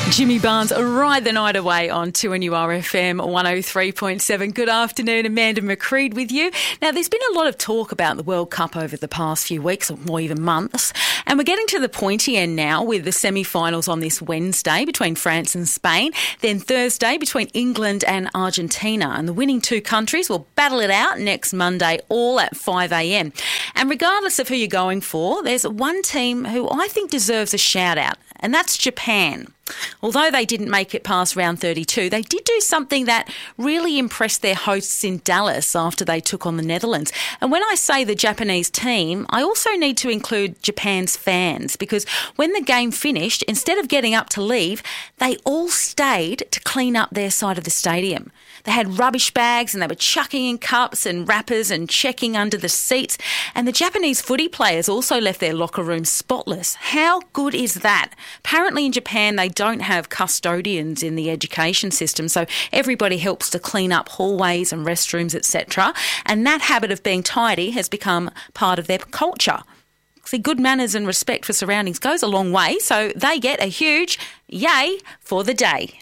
Jimmy Barnes, Ride the Night Away on 2NURFM 103.7. Good afternoon, Amanda McCreed with you. Now, there's been a lot of talk about the World Cup over the past few weeks or even months, and we're getting to the pointy end now with the semi-finals on this Wednesday between France and Spain, then Thursday between England and Argentina, and the winning two countries will battle it out next Monday, all at 5 a.m. And regardless of who you're going for, there's one team who I think deserves a shout-out, and that's Japan. Although they didn't make it past round 32, they did do something that really impressed their hosts in Dallas after they took on the Netherlands. And when I say the Japanese team, I also need to include Japan's fans, because when the game finished, instead of getting up to leave, they all stayed to clean up their side of the stadium. They had rubbish bags and they were chucking in cups and wrappers and checking under the seats. And the Japanese footy players also left their locker room spotless. How good is that? Apparently in Japan they don't have custodians in the education system, so everybody helps to clean up hallways and restrooms, etc. And that habit of being tidy has become part of their culture. See, good manners and respect for surroundings goes a long way, so they get a huge yay for the day.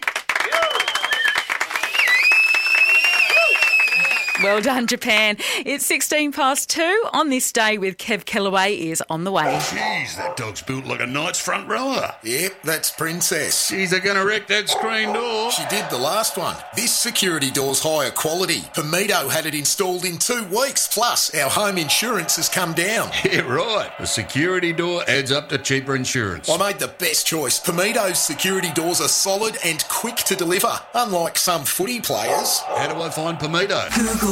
Well done, Japan. It's 16 past 2 on this day with Kev Kellaway is on the way. Jeez, that dog's built like a knight's front rower. Yep, that's Princess. She's going to wreck that screen door. She did the last one. This security door's higher quality. Hamido had it installed in 2 weeks. Plus, our home insurance has come down. Yeah, right. A security door adds up to cheaper insurance. I made the best choice. Hamido's security doors are solid and quick to deliver, unlike some footy players. How do I find Pamido? Google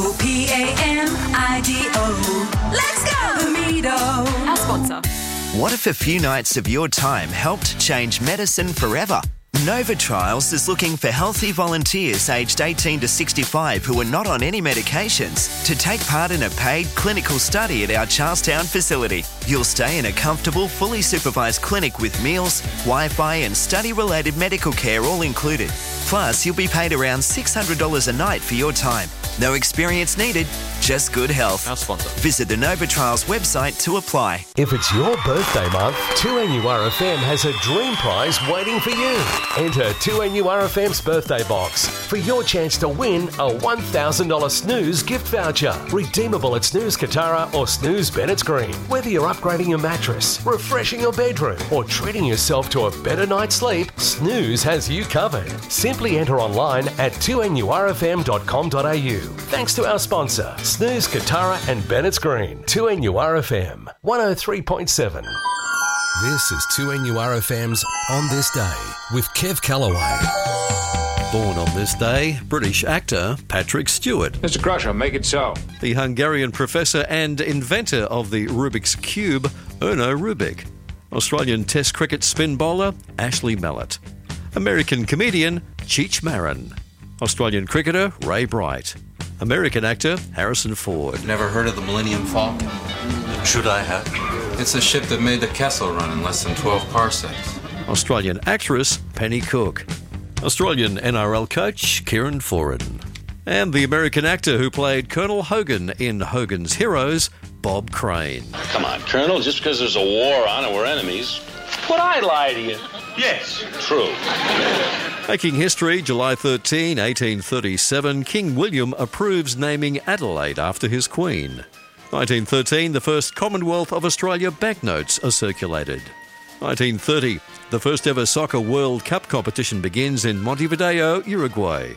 PAMIDO. Let's go, Pamido. Our sponsor. What if a few nights of your time helped change medicine forever? Nova Trials is looking for healthy volunteers aged 18 to 65 who are not on any medications to take part in a paid clinical study at our Charlestown facility. You'll stay in a comfortable, fully supervised clinic with meals, Wi-Fi and study-related medical care all included. Plus, you'll be paid around $600 a night for your time. No experience needed, just good health. Our sponsor. Visit the Nova Trials website to apply. If it's your birthday month, 2NURFM has a dream prize waiting for you. Enter 2NURFM's birthday box for your chance to win a $1,000 Snooze gift voucher. Redeemable at Snooze Katara or Snooze Bennett's Green. Whether you're upgrading your mattress, refreshing your bedroom, or treating yourself to a better night's sleep, Snooze has you covered. Simply enter online at 2NURFM.com.au. Thanks to our sponsor, Snooze Katara and Bennett's Green. 2NURFM 103.7. This is 2NURFM's On This Day with Kev Kellaway. Born on this day, British actor Patrick Stewart. Mr. Crusher, make it so. The Hungarian professor and inventor of the Rubik's Cube, Erno Rubik. Australian Test cricket spin bowler, Ashley Mallett. American comedian, Cheech Marin. Australian cricketer, Ray Bright. American actor, Harrison Ford. Never heard of the Millennium Falcon? Should I have? It's a ship that made the Kessel run in less than 12 parsecs. Australian actress, Penny Cook. Australian NRL coach, Kieran Foran. And the American actor who played Colonel Hogan in Hogan's Heroes, Bob Crane. Come on, Colonel, just because there's a war on and we're enemies, would I lie to you? Yes. True. Making history, July 13, 1837, King William approves naming Adelaide after his queen. 1913, the first Commonwealth of Australia banknotes are circulated. 1930, the first ever Soccer World Cup competition begins in Montevideo, Uruguay.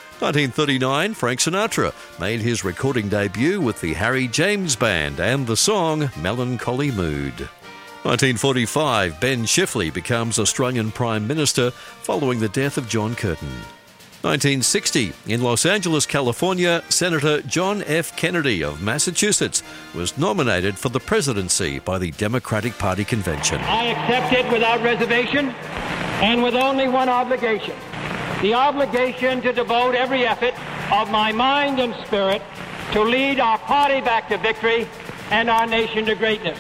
1939, Frank Sinatra made his recording debut with the Harry James Band and the song Melancholy Mood. 1945, Ben Chifley becomes Australian Prime Minister following the death of John Curtin. 1960, in Los Angeles, California, Senator John F. Kennedy of Massachusetts was nominated for the presidency by the Democratic Party Convention. I accept it without reservation and with only one obligation. The obligation to devote every effort of my mind and spirit to lead our party back to victory and our nation to greatness.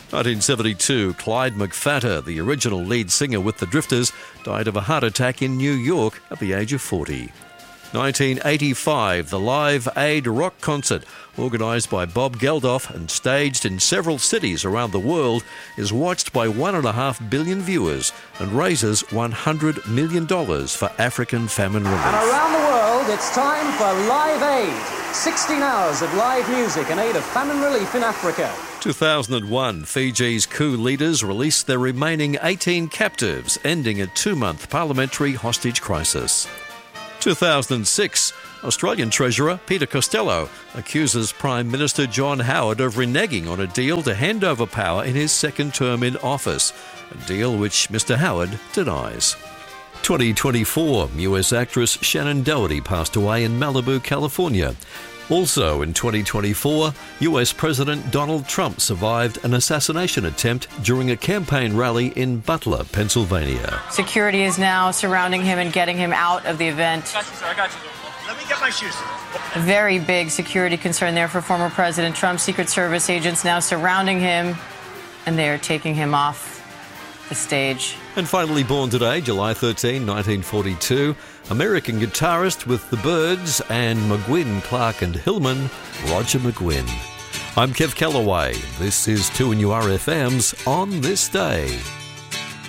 1972, Clyde McPhatter, the original lead singer with the Drifters, died of a heart attack in New York at the age of 40. 1985, the Live Aid rock concert, organised by Bob Geldof and staged in several cities around the world, is watched by 1.5 billion viewers and raises $100 million for African famine relief. And around the world, it's time for Live Aid. 16 hours of live music in aid of famine relief in Africa. 2001, Fiji's coup leaders released their remaining 18 captives, ending a 2-month parliamentary hostage crisis. 2006, Australian Treasurer Peter Costello accuses Prime Minister John Howard of reneging on a deal to hand over power in his second term in office, a deal which Mr Howard denies. 2024, US actress Shannon Doherty passed away in Malibu, California. Also in 2024, US President Donald Trump survived an assassination attempt during a campaign rally in Butler, Pennsylvania. Security is now surrounding him and getting him out of the event. I got you. Let me get my shoes. A very big security concern there for former President Trump. Secret Service agents now surrounding him, and they are taking him off the stage. And finally born today, July 13, 1942, American guitarist with the Byrds and McGuinn, Clark and Hillman, Roger McGuinn. I'm Kev Callaway. This is 2NURFM's On This Day.